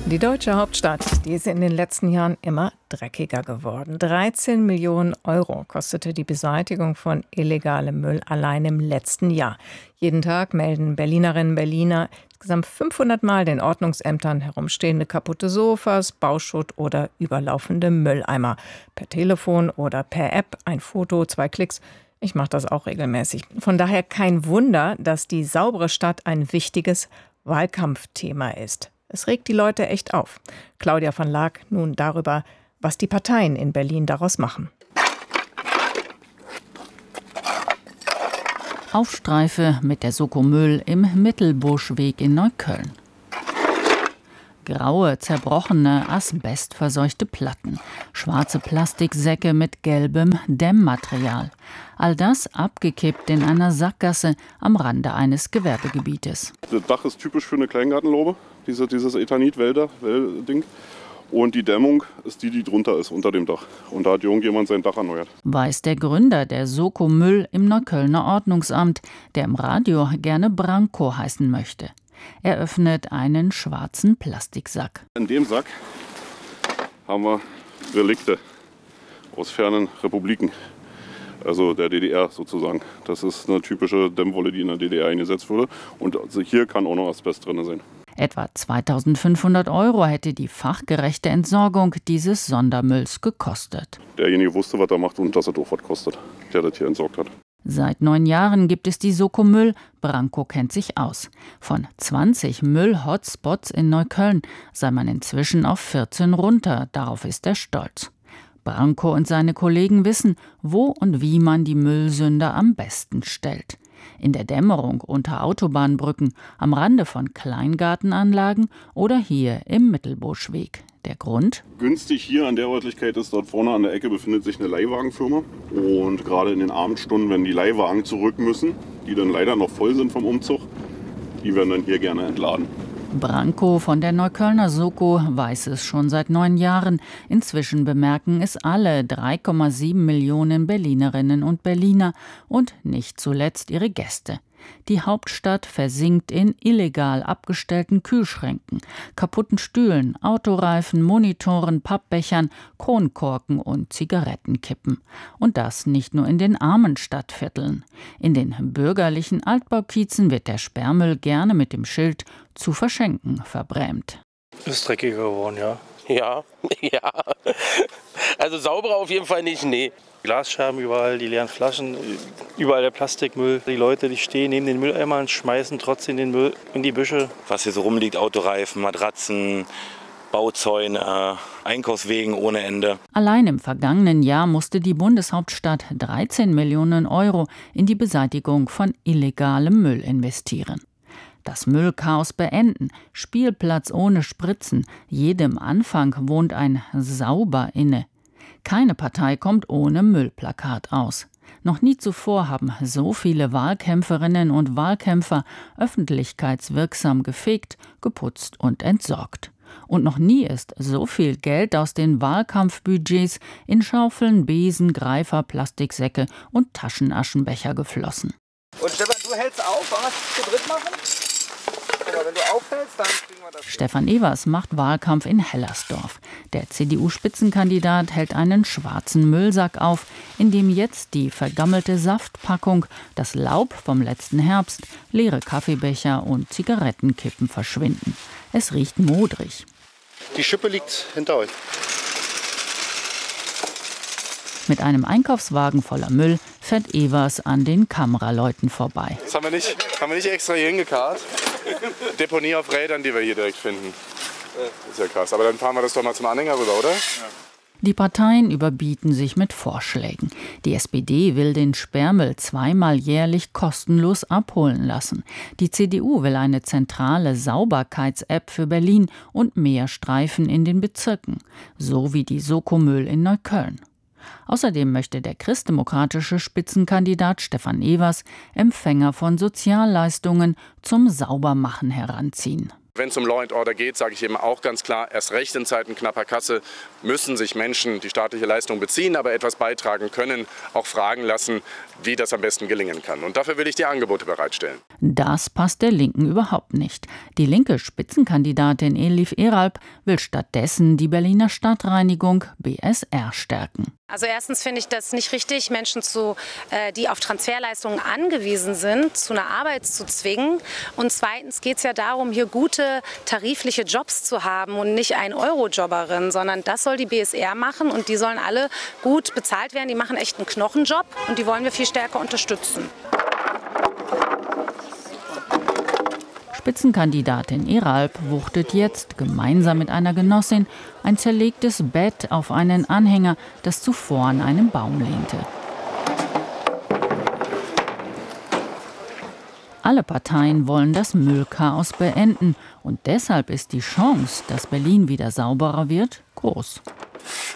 Die deutsche Hauptstadt, die ist in den letzten Jahren immer dreckiger geworden. 13 Millionen Euro kostete die Beseitigung von illegalem Müll allein im letzten Jahr. Jeden Tag melden Berlinerinnen und Berliner insgesamt 500 Mal den Ordnungsämtern herumstehende kaputte Sofas, Bauschutt oder überlaufende Mülleimer. Per Telefon oder per App, ein Foto, 2 Klicks. Ich mache das auch regelmäßig. Von daher kein Wunder, dass die saubere Stadt ein wichtiges Wahlkampfthema ist. Es regt die Leute echt auf. Claudia van Laak nun darüber, was die Parteien in Berlin daraus machen. Aufstreife mit der Soko Müll im Mittelbuschweg in Neukölln. Graue, zerbrochene, asbestverseuchte Platten, schwarze Plastiksäcke mit gelbem Dämmmaterial. All das abgekippt in einer Sackgasse am Rande eines Gewerbegebietes. Das Dach ist typisch für eine Kleingartenlaube, dieses Ethanit-Wälder-Ding. Und die Dämmung ist die drunter ist, unter dem Dach. Und da hat irgendjemand sein Dach erneuert. Weiß der Gründer der Soko Müll im Neuköllner Ordnungsamt, der im Radio gerne Branko heißen möchte. Er öffnet einen schwarzen Plastiksack. In dem Sack haben wir Relikte aus fernen Republiken, also der DDR sozusagen. Das ist eine typische Dämmwolle, die in der DDR eingesetzt wurde. Und also hier kann auch noch Asbest drin sein. Etwa 2.500 € hätte die fachgerechte Entsorgung dieses Sondermülls gekostet. Derjenige wusste, was er macht und dass er doch was kostet, der das hier entsorgt hat. Seit 9 Jahren gibt es die Soko Müll. Branko kennt sich aus. Von 20 Müll-Hotspots in Neukölln sei man inzwischen auf 14 runter. Darauf ist er stolz. Branko und seine Kollegen wissen, wo und wie man die Müllsünder am besten stellt. In der Dämmerung unter Autobahnbrücken, am Rande von Kleingartenanlagen oder hier im Mittelbuschweg. Der Grund? Günstig hier an der Örtlichkeit ist, dort vorne an der Ecke befindet sich eine Leihwagenfirma. Und gerade in den Abendstunden, wenn die Leihwagen zurück müssen, die dann leider noch voll sind vom Umzug, die werden dann hier gerne entladen. Branko von der Neuköllner Soko weiß es schon seit 9 Jahren. Inzwischen bemerken es alle 3,7 Millionen Berlinerinnen und Berliner und nicht zuletzt ihre Gäste. Die Hauptstadt versinkt in illegal abgestellten Kühlschränken, kaputten Stühlen, Autoreifen, Monitoren, Pappbechern, Kronkorken und Zigarettenkippen. Und das nicht nur in den armen Stadtvierteln. In den bürgerlichen Altbaukiezen wird der Sperrmüll gerne mit dem Schild „zu verschenken" verbrämt. Ist dreckiger geworden, ja. Ja. Also sauberer auf jeden Fall nicht, nee. Glasscherben überall, die leeren Flaschen, überall der Plastikmüll. Die Leute, die stehen neben den Mülleimern, schmeißen trotzdem den Müll in die Büsche. Was hier so rumliegt, Autoreifen, Matratzen, Bauzäune, Einkaufswegen ohne Ende. Allein im vergangenen Jahr musste die Bundeshauptstadt 13 Millionen € in die Beseitigung von illegalem Müll investieren. Das Müllchaos beenden, Spielplatz ohne Spritzen, jedem Anfang wohnt ein Sauber inne. Keine Partei kommt ohne Müllplakat aus. Noch nie zuvor haben so viele Wahlkämpferinnen und Wahlkämpfer öffentlichkeitswirksam gefegt, geputzt und entsorgt. Und noch nie ist so viel Geld aus den Wahlkampfbudgets in Schaufeln, Besen, Greifer, Plastiksäcke und Taschenaschenbecher geflossen. Und Stefan, du hältst auf, wollen wir es zu dritt machen? Aber wenn du aufhältst, dann kriegen wir das. Stefan Evers macht Wahlkampf in Hellersdorf. Der CDU-Spitzenkandidat hält einen schwarzen Müllsack auf, in dem jetzt die vergammelte Saftpackung, das Laub vom letzten Herbst, leere Kaffeebecher und Zigarettenkippen verschwinden. Es riecht modrig. Die Schippe liegt hinter euch. Mit einem Einkaufswagen voller Müll fährt Evers an den Kameraleuten vorbei. Das haben wir nicht extra hier hingekarrt. Deponie auf Rädern, die wir hier direkt finden. Ist ja krass. Aber dann fahren wir das doch mal zum Anhänger rüber, oder? Ja. Die Parteien überbieten sich mit Vorschlägen. Die SPD will den Sperrmüll 2-mal jährlich kostenlos abholen lassen. Die CDU will eine zentrale Sauberkeits-App für Berlin und mehr Streifen in den Bezirken, so wie die Soko Müll in Neukölln. Außerdem möchte der christdemokratische Spitzenkandidat Stefan Evers Empfänger von Sozialleistungen zum Saubermachen heranziehen. Wenn es um Law and Order geht, sage ich eben auch ganz klar, erst recht in Zeiten knapper Kasse müssen sich Menschen, die staatliche Leistung beziehen, aber etwas beitragen können, auch fragen lassen, wie das am besten gelingen kann. Und dafür will ich die Angebote bereitstellen. Das passt der Linken überhaupt nicht. Die linke Spitzenkandidatin Elif Eralp will stattdessen die Berliner Stadtreinigung BSR stärken. Also erstens finde ich das nicht richtig, Menschen, die auf Transferleistungen angewiesen sind, zu einer Arbeit zu zwingen. Und zweitens geht es ja darum, hier gute tarifliche Jobs zu haben und nicht ein Eurojobberin, sondern das soll die BSR machen und die sollen alle gut bezahlt werden. Die machen echt einen Knochenjob und die wollen wir viel stärker unterstützen. Spitzenkandidatin Eralp wuchtet jetzt gemeinsam mit einer Genossin ein zerlegtes Bett auf einen Anhänger, das zuvor an einem Baum lehnte. Alle Parteien wollen das Müllchaos beenden und deshalb ist die Chance, dass Berlin wieder sauberer wird, groß.